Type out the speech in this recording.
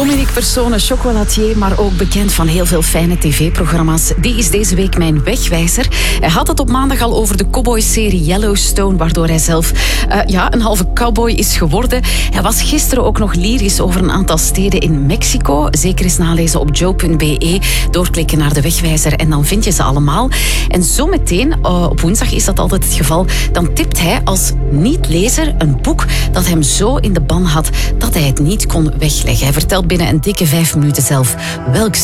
Dominique Persone, chocolatier, maar ook bekend van heel veel fijne tv-programma's. Die is deze week mijn wegwijzer. Hij had het op maandag al over de cowboy-serie Yellowstone, waardoor hij zelf een halve cowboy is geworden. Hij was gisteren ook nog lyrisch over een aantal steden in Mexico. Zeker eens nalezen op joe.be, doorklikken naar de wegwijzer en dan vind je ze allemaal. En zometeen, op woensdag is dat altijd het geval, dan tipt hij als niet-lezer een boek dat hem zo in de ban had dat hij het niet kon wegleggen. Hij vertelt binnen een dikke 5 minuten zelf welk